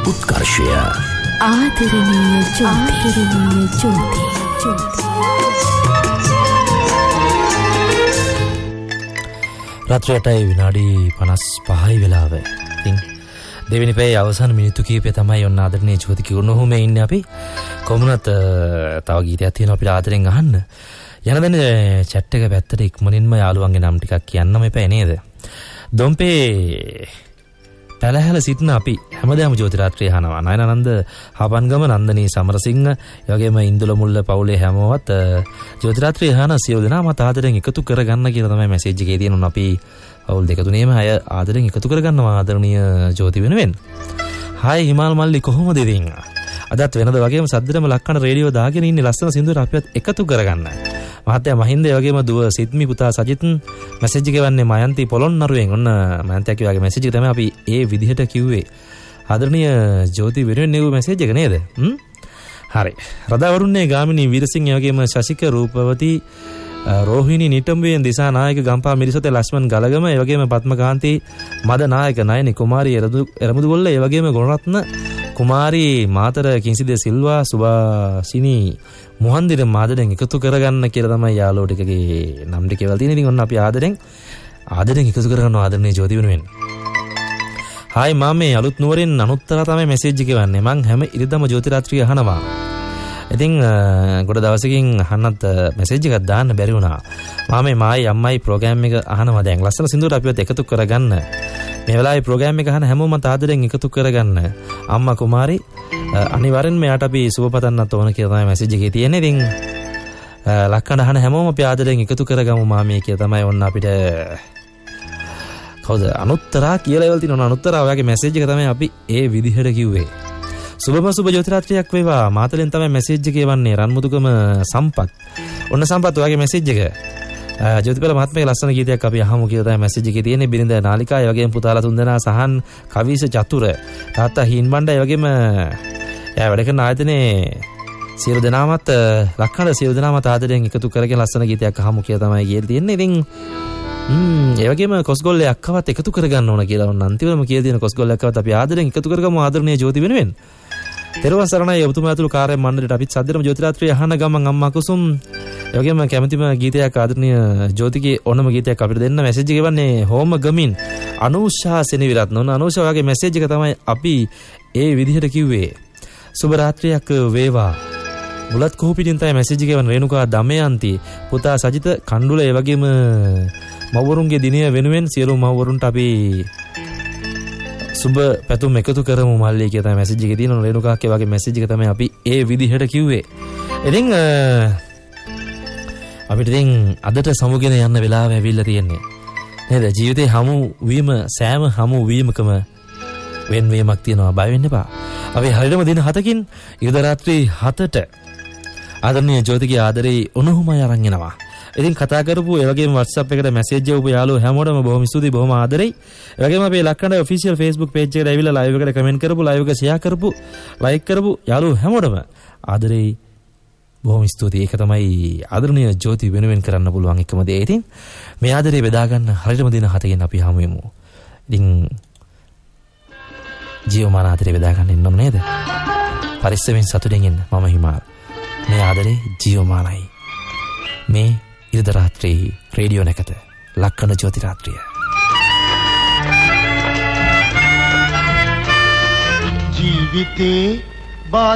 උත්කර්ෂය ආදරණීය ජෝති රාත්‍රියටයි විනාඩි 55යි වෙලාව. ඉතින් දෙවෙනි පැයේ අවසන් මිනිත්තු කිහිපය තමයි ඔන්න ආදරණීය ජෝති කිව්වොහොම ඉන්නේ අපි. කොමුණත් තව ගීතයක් තියෙනවා අපිට ආදරෙන් අහන්න. යන දැන් chat එක පැත්තට ඉක්මනින්ම යාළුවන්ගේ නම් ටිකක් කියන්නම එපා නේද? දොම්පේ පැලහැල සිටින අපි හැමදාම ජෝති රාත්‍රිය අහනවා. නයනානන්ද හපන්ගම නන්දනී සමරසිංහ යෝගේම ඉන්දුල මුල්ල පවුලේ හැමෝවත් ජෝති රාත්‍රිය අහන සියලු දෙනාම ආදරෙන් එකතු කරගන්න කියලා තමයි මැසේජ් එකේ තියෙන අපි පවුල් දෙක තුනේම අය ආදරෙන් එකතු කරගන්නවා ආදරණීය ජෝති වෙනුවෙන්. හායි හිමාල් මල්ලි කොහොමද ඉතින්? අදත් වෙනද වගේම සද්දරම ලක්කන රේඩියෝ දාගෙන ඉන්නේ ලස්සන සින්දුවර අපිවත් එකතු කරගන්න. මහත්තයා මහින්ද වගේම දුව සිත්මි පුතා සජිත් මැසේජ් එක වන්නේ මයන්ති පොළොන්නරුවෙන්. ඔන්න මයන්තියා කිව්වාගේ මැසේජ් එක තමයි අපි ඒ විදිහට කිව්වේ. ආදරණීය ජෝති වෙනුවෙන් නෙව මැසේජ් එක නේද? හරි. රදාවරුන්නේ ගාමිණී වීරසිංහ වගේම ශශික රූපවති රෝහිණී නිටම්බුවෙන් දිසා නායක ගම්පා මිරිසතේ ලක්ෂ්මන් ගලගම ඒ වගේම පත්මකාන්ති මද නායක නයනි කුමාරී එරමුදුගොල්ල ඒ වගේම ගුණරත්න කුමාරී මාතර කිංසිද සිල්වා සුභාසිනී මුහන්දිර මාදරෙන් එකතු කරගන්න කියලා තමයි යාළුවෝ ටිකගේ නම් ටික කියලා තියෙන. ඉතින් ඔන්න අපි ආදරෙන් එකතු කරගන්නවා ආදරණීය ජෝති වෙනුවෙන්. හායි මාමේ අලුත් නුවරින් අනුත්තර තමයි මැසේජ් එක වන්නේ. මං හැම ඉරිදම ජෝති රාත්‍රිය අහනවා. ඉතින් ගොඩ දවසකින් අහන්නත් මැසේජ් එකක් දාන්න බැරි වුණා. මාමේ මායි අම්මයි ප්‍රෝග්‍රෑම් එක අහනවා දැන්. ලස්සන සින්දුවට අපිවත් එකතු කරගන්න. මේ වෙලාවේ ප්‍රෝග්‍රෑම් එක අහන හැමෝම ආදරෙන් එකතු කරගන්න. අම්මා කුමාරි අනිවාර්යෙන්ම යාට අපි සුබ පතන්නත් ඕන කියලා තමයි මැසේජ් එකේ තියෙන්නේ. ඉතින් ලක්කන අහන හැමෝම අපි ආදරෙන් එකතු කරගමු මාමේ කියලා තමයි ඔන්න අපිට කවුද අනුත්තරා කියලා ඒවල තියෙනවා. අනුත්තරා ඔයාගේ මැසේජ් එක තමයි අපි ඒ විදිහට කිව්වේ. සුබ ජෝති රාත්‍රියක් වේවා. මාතලෙන් තමයි මැසේජ් එක එවන්නේ. රන්මුදුකම සම්පත්. ඔන්න සම්පත් ඔයාගේ මැසේජ් එක. ජෝතිපල මහත්මයාගේ ලස්සන ගීතයක් අපි අහමු කියලා තමයි මැසේජ් එකේ තියෙන්නේ. බිරිඳ නාලිකා ඒ වගේම පුතාලා තුන්දෙනා සහන් කවිස චතුර තාත්තා හීන්බණ්ඩ ඒ වගේම එයා වැඩ කරන ආයතනයේ සියලු දෙනාමත් ලක්කන සියලු දෙනාමත් ආදරෙන් එකතු කරගෙන ලස්සන ගීතයක් අහමු කියලා තමයි කියලා තියෙන්නේ. ඉතින් ඒ වගේම කොස්ගොල්ලේ අක්කවත් එකතු කරගන්න ඕන කියලා ඔන්න අන්තිමම කියලා තියෙන කොස්ගොල්ලේ අක්කවත් අපි ආදරෙන් එකතු කරගමු ආදරණීය ජෝති වෙනුවෙන්. තෙරුවන් සරණයි ඔබතුමා ඇතුළු කාර්ය මණ්ඩලයට අපිත් සද්දරම ජෝති රාත්‍රිය අහන ගමන් අම්මා කුසුම් ඒ වගේම කැමැතිම ගීතයක් ආදරණීය ජෝතිගේ ඕනම ගීතයක් අපිට දෙන්න මැසේජ් එක එවන්නේ හෝම ගමින් අනුෂා සෙනවිරත්න. ඔන්න අනුෂා වගේ මැසේජ් එක තමයි අපි ඒ විදිහට කිව්වේ. සුබ රාත්‍රියක් වේවා. බුලත් කොහොපිටින් තමයි මැසේජ් එක එවන රේණුකා දමයන්ති පුතා සජිත කණ්ඩුල ඒ වගේම මව්වරුන්ගේ දිනය වෙනුවෙන් සියලු මව්වරුන්ට අපි සුබ පැතුම් එකතු කරමු මල්ලි කියලා තමයි මැසේජ් එකේ තියෙන. රේණුකාගේ වගේ මැසේජ් එක තමයි අපි ඒ විදිහට කිව්වේ. ඉතින් අපිට ඉතින් අදට සමුගෙන යන්න වෙලාව ඇවිල්ලා තියෙන්නේ. නේද? ජීවිතේ හමු වීම සෑම හමු වීමකම වෙන්වීමක් තියෙනවා. බය වෙන්න එපා. අපි හරියටම දින 7කින් ඉරිදා රාත්‍රී 7ට ආදරණීය ජෝතිගේ ආදරේ උණුහුමයි අරන් එනවා. ඉතින් කතා කරපු ඒ වගේම WhatsApp එකට මැසේජ් යවපු යාළුවෝ හැමෝටම බොහොම ස්තුතියි බොහොම ආදරෙයි. ඒ වගේම අපේ ලක්කණ්ඩ ඔෆිෂියල් Facebook page එකට ඇවිල්ලා live එකට කමෙන්ට් කරපු, live එක share කරපු, like කරපු යාළුවෝ හැමෝටම ආදරෙයි බොහොම ස්තුතියි. ඒක තමයි ආදරණීය ජෝති වෙනුවෙන් කරන්න පුළුවන් එකම දේ. ඉතින් මේ ආදරේ බෙදා ගන්න හරියටම දින 7කින් අපි හමු වෙමු. ඉතින් ජීවමාන ආදරේ බෙදා ගන්න ඉන්නම නේද? පරිස්සමෙන් සතුටින් ඉන්න. මම හිමාල්. මේ ආදරේ ජීවමානයි. මේ ඉරිදා රාත්‍රී රේඩියෝ නැකත ලක්කන ජෝති රාත්‍රිය. ජීවිතේ